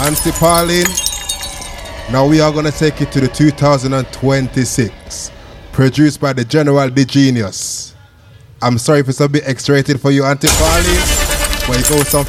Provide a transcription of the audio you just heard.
Auntie Pauline. Now we are going to take it to the 2026. Produced by the General the Genius. I'm sorry if it's a bit X-rated for you, Auntie Pauline, but it goes some